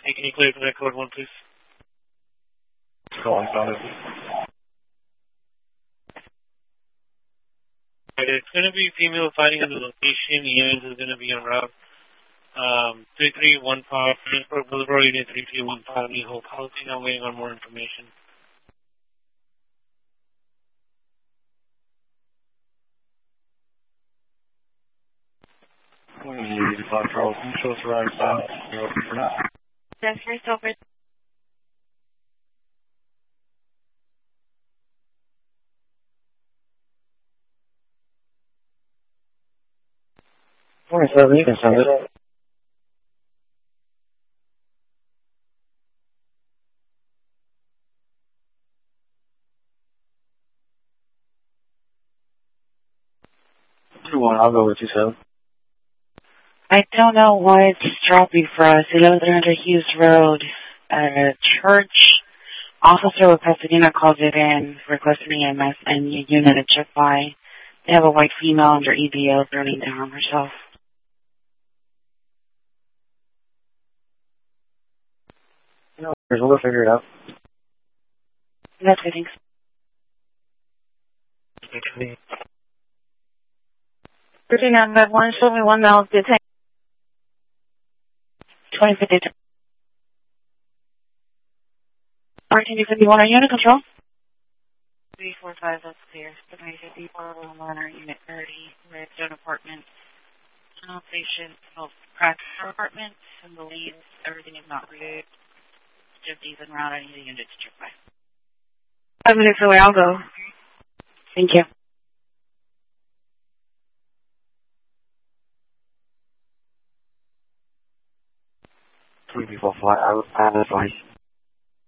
Can you clear for that code 1, please? Calling Solid. Right, it's going to be female fighting in the location. EMS is going to be on route 3315, Transport Boulevard, Unit 3315, New Hope Housing. I'm waiting on more information. Charles, can you show us around south? You're open for now. Yes, right over. Morning, sir. You can send it. I'll go with you, sir. I don't know why it's dropping for us. 1100 Hughes Road, church. Officer with Pasadena calls it in, requesting EMS and unit at check by. They have a white female under EBO burning to harm herself. No, we'll figure it out. That's good, thanks. 3951, show me 1 mile detain. 2052. 1351, are you under control? 345, that's clear. 2054, Warner, Unit 30, Redstone Apartments. Tunnel Station, crack apartments, and believes everything is not removed. Just even route, I need a unit to check by. 5 minutes away, I'll go. Thank you. 3 people fly out, advice.